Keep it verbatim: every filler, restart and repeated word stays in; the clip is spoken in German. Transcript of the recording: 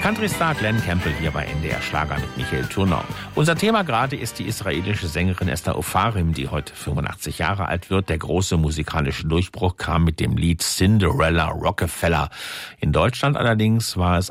Country-Star Glenn Campbell hier bei N D R Schlager mit Michael Thurnau. Unser Thema gerade ist die israelische Sängerin Esther Ofarim, die heute fünfundachtzig Jahre alt wird. Der große musikalische Durchbruch kam mit dem Lied Cinderella Rockefeller. In Deutschland allerdings war es